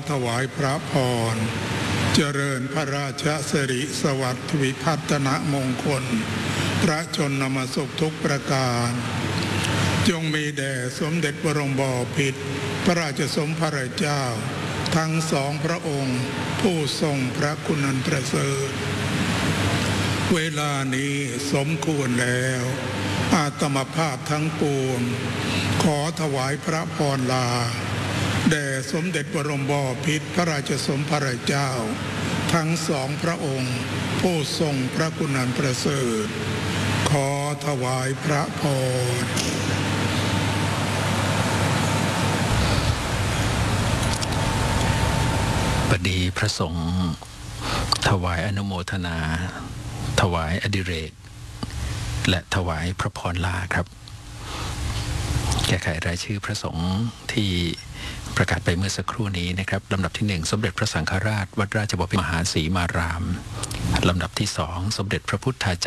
ถวายพระพรเจริญพระราชสิริสวัสดิวิพัฒนมงคลพระชนมสุขทุกประการจงมีแด่สมเด็จบรมบพิตรพระราชสมภารเจ้าทั้งสองพระองค์ผู้ทรงพระคุณอันประเสริฐเวลานี้สมควรแล้วอาตมภาพทั้งปวงขอถวายพระพรลาแด่สมเด็จบรมบพิตรพระราชสมภารเจ้าทั้งสองพระองค์ผู้ทรงพระคุณอันประเสริฐขอถวายพระพรปฏิพระสงฆ์ถวายอนุโมทนาถวายอดิเรกและถวายพระพรลาครับแก้ไขรายชื่อพระสงฆ์ที่ประกาศไปเมื่อสักครู่นี้นะครับลำดับที่1สมเด็จพระสังฆราชวัดราชบพิตรมหาศรีมารามลำดับที่2สมเด็จพระพุทธาจารย์